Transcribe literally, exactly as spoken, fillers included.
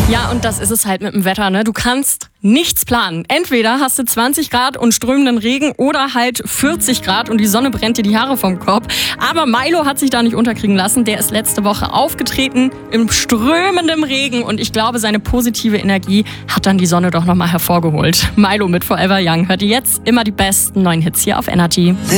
Ja, und das ist es halt mit dem Wetter, ne? Du kannst nichts planen. Entweder hast du zwanzig Grad und strömenden Regen oder halt vierzig Grad und die Sonne brennt dir die Haare vom Kopf. Aber Milo hat sich da nicht unterkriegen lassen. Der ist letzte Woche aufgetreten im strömenden Regen und ich glaube, seine positive Energie hat dann die Sonne doch nochmal hervorgeholt. Milo mit Forever Young hört ihr jetzt immer die besten neuen Hits hier auf Energy.